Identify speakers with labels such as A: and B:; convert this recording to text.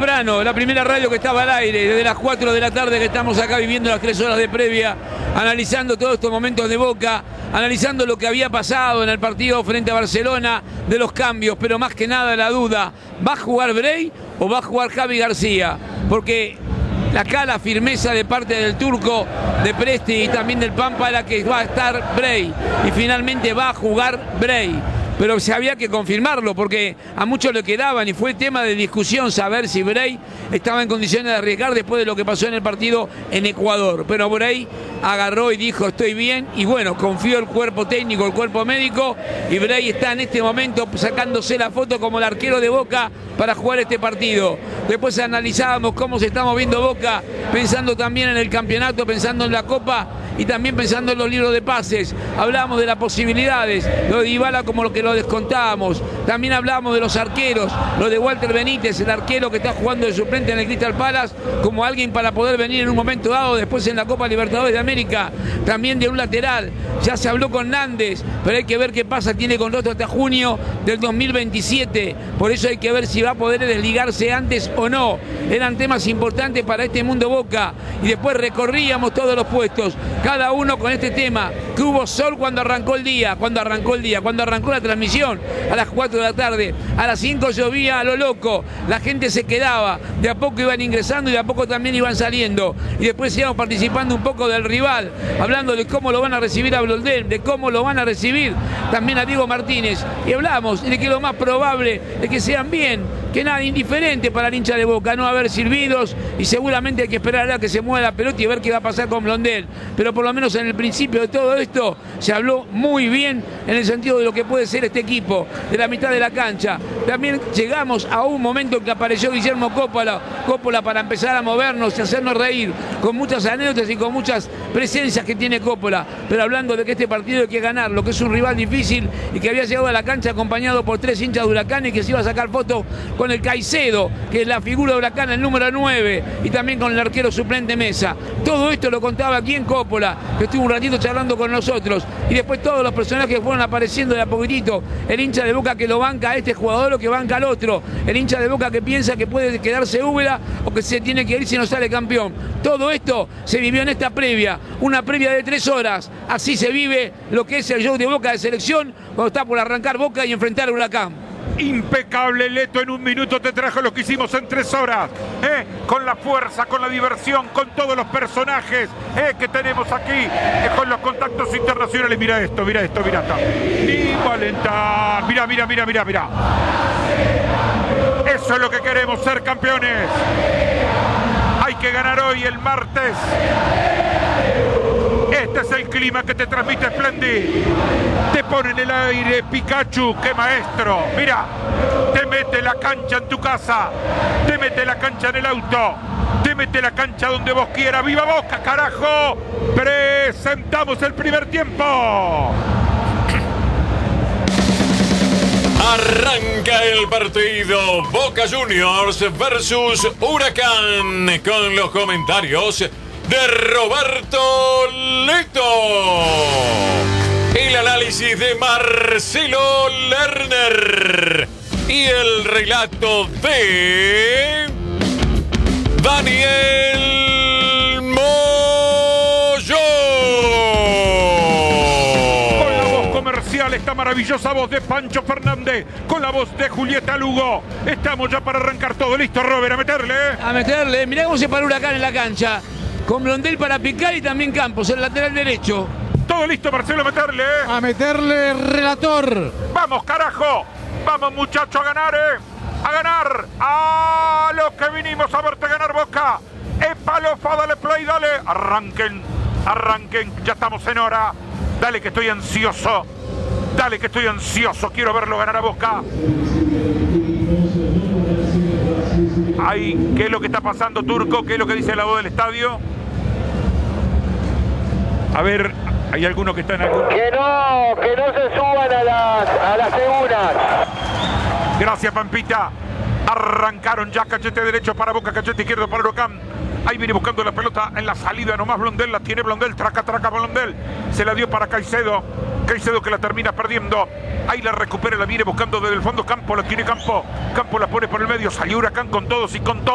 A: temprano, la primera radio que estaba al aire, desde las 4 de la tarde que estamos acá viviendo las 3 horas de previa, analizando todos estos momentos de Boca, analizando lo que había pasado en el partido frente a Barcelona, de los cambios, pero más que nada la duda, ¿va a jugar Bray o va a jugar Javi García? Porque acá la firmeza de parte del turco, de Presti y también del Pampa era que va a estar Bray, y finalmente va a jugar Bray. Pero se había que confirmarlo porque a muchos le quedaban y fue tema de discusión saber si Bray estaba en condiciones de arriesgar después de lo que pasó en el partido en Ecuador. Pero Bray agarró y dijo estoy bien, y bueno, confió el cuerpo técnico, el cuerpo médico, y Bray está en este momento sacándose la foto como el arquero de Boca para jugar este partido. Después analizábamos cómo se está moviendo Boca, pensando también en el campeonato, pensando en la Copa y también pensando en los libros de pases. Hablábamos de las posibilidades, lo de Dybala como lo que lo descontábamos. También hablábamos de los arqueros, lo de Walter Benítez, el arquero que está jugando de suplente en el Crystal Palace, como alguien para poder venir en un momento dado después en la Copa Libertadores de América. También de un lateral, ya se habló con Nández, pero hay que ver qué pasa, tiene contrato hasta junio del 2027, por eso hay que ver si va a poder desligarse antes o no. Eran temas importantes para este mundo Boca, y después recorríamos todos los puestos, cada uno con este tema, que hubo sol cuando arrancó el día, cuando arrancó la transmisión, a las 4 de la tarde, a las 5 llovía a lo loco, la gente se quedaba, de a poco iban ingresando y de a poco también iban saliendo, y después íbamos participando un poco del rival, hablando de cómo lo van a recibir a Blondel, de cómo lo van a recibir también a Diego Martínez, y hablamos de que lo más probable es que sean bien, que nada, indiferente para el hincha de Boca, no va a haber silbidos, y seguramente hay que esperar a que se mueva la pelota y ver qué va a pasar con Blondel, pero por lo menos en el principio de todo esto se habló muy bien en el sentido de lo que puede ser este equipo, de la mitad de la cancha. También llegamos a un momento en que apareció Guillermo Coppola para empezar a movernos y hacernos reír, con muchas anécdotas y con muchas presencias que tiene Coppola, pero hablando de que este partido hay que ganarlo, que es un rival difícil y que había llegado a la cancha acompañado por 3 hinchas de Huracán y que se iba a sacar foto con el Caicedo, que es la figura de Huracán, el número 9, y también con el arquero suplente Mesa. Todo esto lo contaba aquí en Coppola, que estuvo un ratito charlando con nosotros, y después todos los personajes fueron apareciendo de a poquitito, el hincha de Boca que lo banca a este jugador o que banca al otro, el hincha de Boca que piensa que puede quedarse Úbeda o que se tiene que ir si no sale campeón. Todo esto se vivió en esta previa, una previa de 3 horas, así se vive lo que es el show de Boca de selección cuando está por arrancar Boca y enfrentar al Huracán.
B: Impecable, Leto, en un minuto te trajo lo que hicimos en 3 horas, con la fuerza, con la diversión, con todos los personajes que tenemos aquí, con los contactos internacionales. Mira esto, mira esto, mira esto. Ni Valentán, mira. Eso es lo que queremos, ser campeones. Hay que ganar hoy, el martes. Este es el clima que te transmite Splendid. Te pone en el aire Pikachu, qué maestro. Mira, te mete la cancha en tu casa, te mete la cancha en el auto, te mete la cancha donde vos quieras. ¡Viva Boca, carajo! Presentamos el primer tiempo.
C: Arranca el partido Boca Juniors versus Huracán con los comentarios de Roberto Leto. El análisis de Marcelo Lerner. Y el relato de Daniel Moyo.
B: Con la voz comercial, esta maravillosa voz de Pancho Fernández, con la voz de Julieta Lugo. Estamos ya para arrancar todo. Listo, Robert, a meterle.
A: A meterle, mirá cómo se paró Huracán en la cancha. Con Blondel para picar y también Campos, el lateral derecho.
B: Todo listo, Marcelo, a meterle.
D: A meterle, relator.
B: Vamos, carajo. Vamos, muchachos, a ganar, a ganar. A lo que vinimos a verte ganar, Boca. Epalofa, dale play, dale. Arranquen. Ya estamos en hora. Dale que estoy ansioso. Quiero verlo ganar a Boca. Ay, ¿qué es lo que está pasando, Turco? ¿Qué es lo que dice la voz del estadio? A ver, hay algunos que están...
E: Que no se suban a las segundas.
B: Gracias, Pampita. Arrancaron ya, cachete derecho para Boca, cachete izquierdo para Huracán. Ahí viene buscando la pelota en la salida nomás Blondel, la tiene Blondel, traca Blondel. Se la dio para Caicedo que la termina perdiendo. Ahí la recupera, la viene buscando desde el fondo. Campo, la tiene Campo la pone por el medio, salió Huracán con todos y con todo.